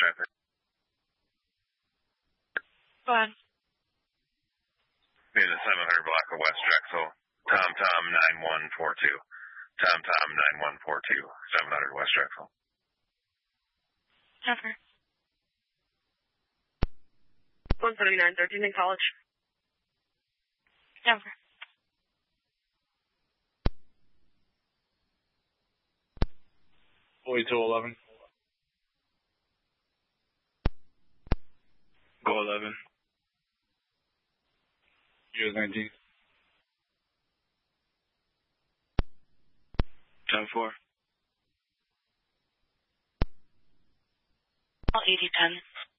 traffic. Go ahead. In the 700 block of West Drexel, TomTom 9142. TomTom 9142, 700 West Drexel. Over. 17913 in College. Over. Boy 211. Go 11. US 19. 10-4. All 8010.